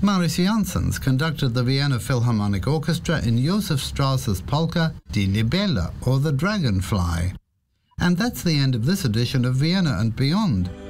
Marius Janssens conducted the Vienna Philharmonic Orchestra in Josef Strauss's polka Die Libelle, or the Dragonfly. And that's the end of this edition of Vienna and Beyond.